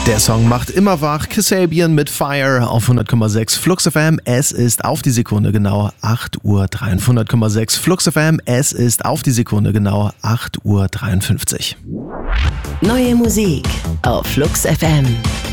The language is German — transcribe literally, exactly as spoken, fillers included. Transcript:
Der Song macht immer wach. Kasabian mit Fire auf hundert Komma sechs Flux F M. Es ist auf die Sekunde genau acht Uhr drei. hundert Komma sechs Flux F M. Es ist auf die Sekunde genau acht Uhr dreiundfünfzig. Neue Musik auf Flux F M.